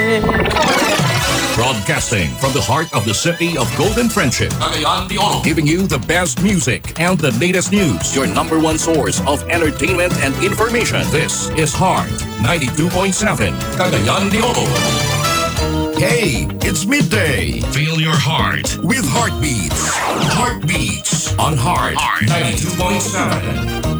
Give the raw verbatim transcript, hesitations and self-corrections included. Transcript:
Broadcasting from the heart of the city of Golden Friendship. Cagayan de Oro. Giving you the best music and the latest news. Your number one source of entertainment and information. This is Heart ninety-two point seven. Cagayan de Oro. Hey, it's midday. Feel your heart with Heartbeats. Heartbeats on Heart, Heart ninety-two point seven.